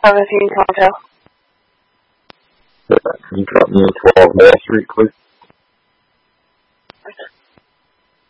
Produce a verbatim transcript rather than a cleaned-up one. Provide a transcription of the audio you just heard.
seventeen Contact. Yeah, can you drop me in twelve Wall Street, please?